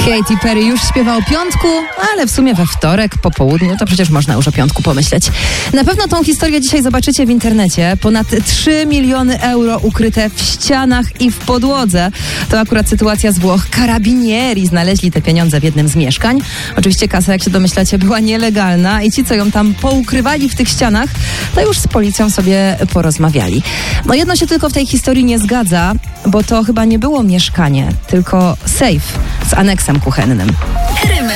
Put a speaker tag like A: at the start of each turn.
A: Katy Perry już śpiewa o piątku, ale w sumie we wtorek po południu to przecież można już o piątku pomyśleć. Na pewno tą historię dzisiaj zobaczycie w internecie. Ponad 3 miliony euro ukryte w ścianach i w podłodze. To akurat sytuacja z Włoch. Karabinieri znaleźli te pieniądze w jednym z mieszkań. Oczywiście kasa, jak się domyślacie, była nielegalna i ci, co ją tam poukrywali w tych ścianach, to już z policją sobie porozmawiali. No jedno się tylko w tej historii nie zgadza, bo to chyba nie było mieszkanie, tylko sejf z aneksem kuchennym.
B: RMF